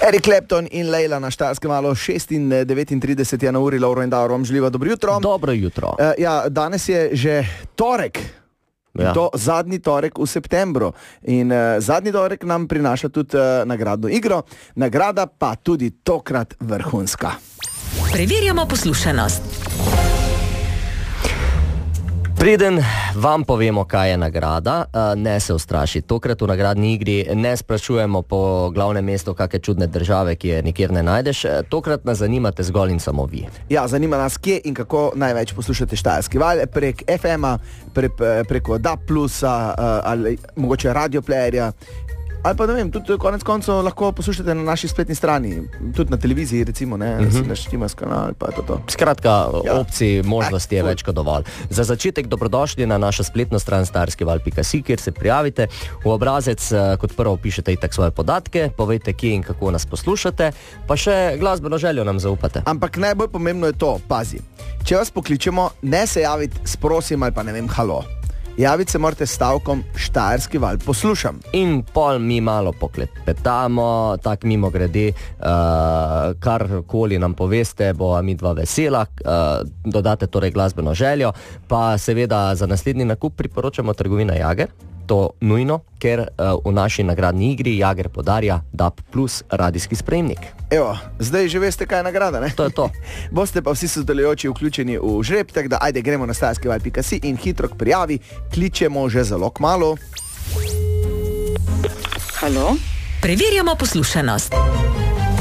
Eric Clapton in Leila na Štajerskem valu, 6:39 na uri, Lovro in Davor vam želiva dobro jutro. Dobro jutro. Danes je že torek. Ja. Zadnji torek v septembru in zadnji torek nam prinaša tudi nagradno igro, nagrada pa tudi tokrat vrhunska. Preverjamo poslušanost. Preden vam povemo, kaj je nagrada, ne se ustraši. Tokrat v nagradni igri ne sprašujemo po glavnem mestu kakšne čudne države, ki je nikjer ne najdeš. Tokrat nas zanimate zgolj in samo vi. Ja, zanima nas, kje in kako največ poslušate Štajerski val, prek FM-a, preko DAB+, ali mogoče radioplayerja, ali pa ne vem, tudi konec koncev lahko poslušate na naši spletni strani, tudi na televiziji recimo, si naštima s kanal, pa to. Skratka, opcij, možnosti je več kot dovolj. Za začetek dobrodošli na našo spletno stran štajerskival.si, kjer se prijavite. V obrazec kot prvo pišete itak svoje podatke, povejte, kje in kako nas poslušate, pa še glasbeno željo nam zaupate. Ampak najbolj pomembno je to, pazi, če vas pokličemo, ne se javiti s prosim ali pa ne vem, halo. Javiti se morate stavkom Štajerski val poslušam. In pol mi malo poklepetamo, tak mimo grede, karkoli nam poveste, bo mi dva vesela, dodate torej glasbeno željo, pa seveda za naslednji nakup priporočamo trgovina Jager, to nujno, ker v naši nagradni igri Jager podarja DAB+ radijski sprejemnik. Evo, zdaj že veste, kaj je nagrada, ne? To je to. Boste pa vsi sodelujoči vključeni v žreb, tako da ajde gremo na štajerskival.si in hitro k prijavi, kličemo že zelo kmalu. Halo? Preverjamo poslušanost.